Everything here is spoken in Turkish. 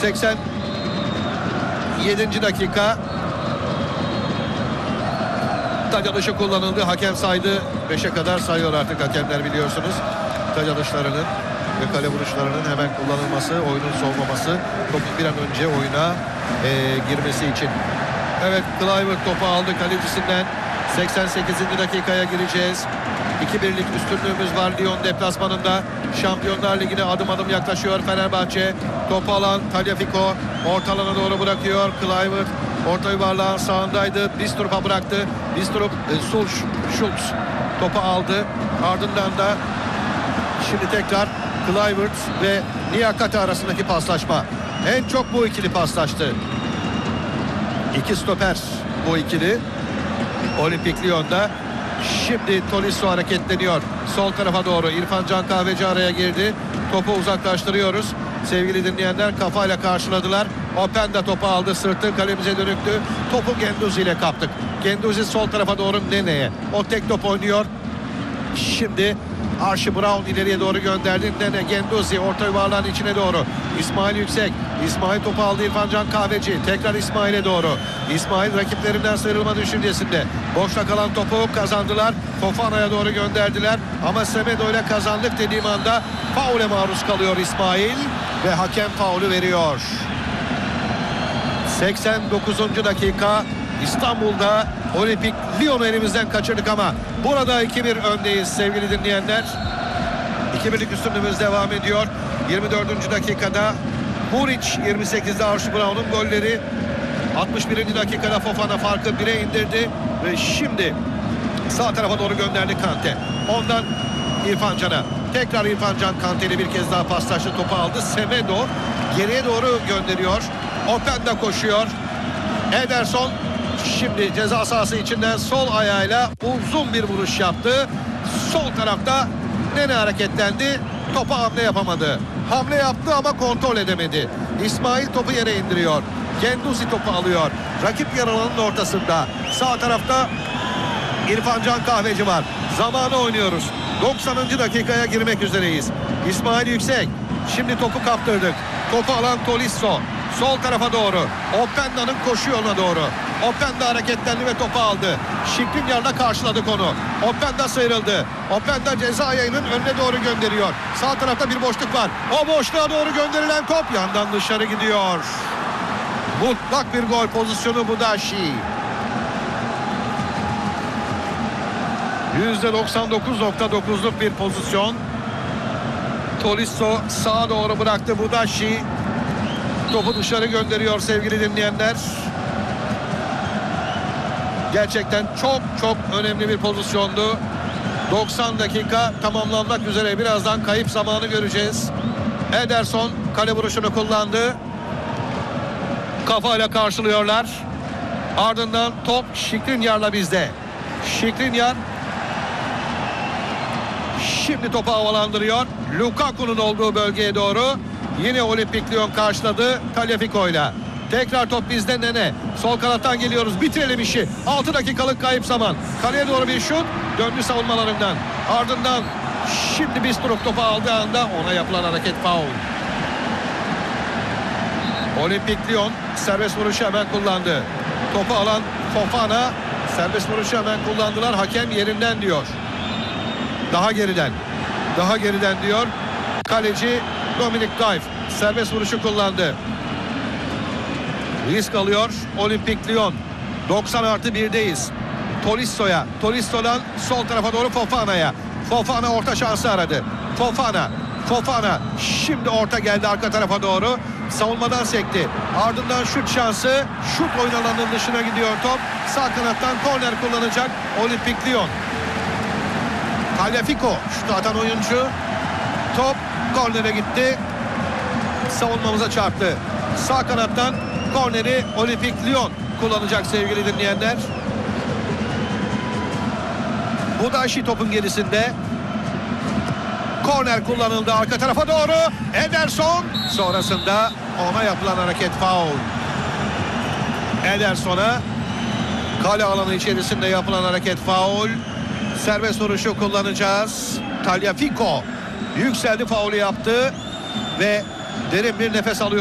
87. dakika. Taç atışı kullanıldı. Hakem saydı. 5'e kadar sayıyor artık hakemler, biliyorsunuz. Taç atışlarının ve kale vuruşlarının hemen kullanılması, oyunun soğumaması, topun bir an önce oyuna girmesi için. Evet, Kluivert topu aldı kalecisinden. 88. dakikaya gireceğiz. 2-1'lik üstünlüğümüz var Lyon deplasmanında. Şampiyonlar Ligi'ne adım adım yaklaşıyor Fenerbahçe. Topu alan Tagliafico orta alana doğru bırakıyor. Kluivert orta yuvarlağın sağındaydı. Bistrup'a bıraktı. Bistrup, Schultz topu aldı. Ardından da şimdi tekrar Kluivert ve Niakate arasındaki paslaşma. En çok bu ikili paslaştı. İki stoper bu ikili. Olimpik Lyon'da. Şimdi Tolisso hareketleniyor. Sol tarafa doğru İrfan Can Kahveci araya girdi. Topu uzaklaştırıyoruz. Sevgili dinleyenler, kafayla karşıladılar. Openda topu aldı. Sırtı kalemize dönüktü. Topu Guendouzi ile kaptık. Guendouzi sol tarafa doğru Nene'ye. O tek top oynuyor. Şimdi Archie Brown ileriye doğru gönderdi. Nene, Guendouzi orta yuvarlağın içine doğru. İsmail Yüksek. İsmail topu aldı İrfan Can Kahveci. Tekrar İsmail'e doğru. İsmail rakiplerinden sıyrılma düşüncesinde. Boşta kalan topu kazandılar. Fofana'ya doğru gönderdiler. Ama Semedo ile kazandık dediğim anda faule maruz kalıyor İsmail. Ve hakem faulü veriyor. 89. dakika. İstanbul'da Olimpik Lyon'u elimizden kaçırdık ama burada 2-1 öndeyiz sevgili dinleyenler. 2-1'lik üstünlüğümüz devam ediyor. 24. dakikada Muric, 28'de Archie Brown'un golleri. 61. dakikada Fofana farkı 1'e indirdi ve şimdi sağ tarafa doğru gönderdi Kante. Ondan İrfan Can'a. Tekrar İrfan Can Kante'li bir kez daha paslaştı, topu aldı. Semedo geriye doğru gönderiyor. Openda koşuyor. Ederson şimdi ceza sahası içinden sol ayağıyla uzun bir vuruş yaptı. Sol tarafta Nene hareketlendi. Topa hamle yapamadı. Hamle yaptı ama kontrol edemedi. İsmail topu yere indiriyor. Guendouzi topu alıyor. Rakip yarı alanın ortasında. Sağ tarafta İrfan Can Kahveci var. Zamanı oynuyoruz. 90. dakikaya girmek üzereyiz. İsmail Yüksek. Şimdi topu kaptırdık. Topu alan Tolisso. Sol tarafa doğru. Openda'nın koşu yoluna doğru. Openda hareketlendi ve topu aldı. Skriniar'la karşıladık onu. Openda sıyrıldı. Openda ceza yayının önüne doğru gönderiyor. Sağ tarafta bir boşluk var. O boşluğa doğru gönderilen top yandan dışarı gidiyor. Mutlak bir gol pozisyonu Budaşi. %99.9'luk bir pozisyon. Tolisso sağa doğru bıraktı. Budaşi topu dışarı gönderiyor sevgili dinleyenler. Gerçekten çok önemli bir pozisyondu. 90 dakika tamamlanmak üzere. Birazdan kayıp zamanı göreceğiz. Ederson kale vuruşunu kullandı. Kafayla karşılıyorlar. Ardından top Skriniar'la bizde. Skriniar şimdi topu havalandırıyor. Lukaku'nun olduğu bölgeye doğru. Yine Olimpik Lyon karşıladı Tagliafico'yla. Tekrar top bizde Nene. Sol kanattan geliyoruz. Bitirelim işi. 6 dakikalık kayıp zaman. Kaleye doğru bir şut. Döndü savunmalarından. Ardından şimdi Bistrup topu aldığı anda ona yapılan hareket faul. Olimpik Lyon serbest vuruşu hemen kullandı. Topu alan Fofana serbest vuruşu hemen kullandılar. Hakem yerinden diyor. Daha geriden diyor. Kaleci Dominic Dive serbest vuruşu kullandı. Risk alıyor Olimpik Lyon. 90+1'deyiz. Tolisso'dan sol tarafa doğru Fofana'ya. Fofana orta şansı aradı. Fofana şimdi orta geldi arka tarafa doğru. Savunmadan sekti. Ardından şut şansı. Şut oyun alanının dışına gidiyor top. Sağ kanattan korner kullanacak Olimpik Lyon. Tagliafico şut atan oyuncu. Top kornere gitti. Savunmamıza çarptı. Sağ kanattan korneri Olimpik Lyon kullanacak sevgili dinleyenler. Budaşi topun gerisinde. Korner kullanıldı arka tarafa doğru. Ederson sonrasında ona yapılan hareket faul. Ederson'a kale alanı içerisinde yapılan hareket faul. Serbest vuruşu kullanacağız. Tagliafico yükseldi, faulü yaptı ve derin bir nefes alıyor.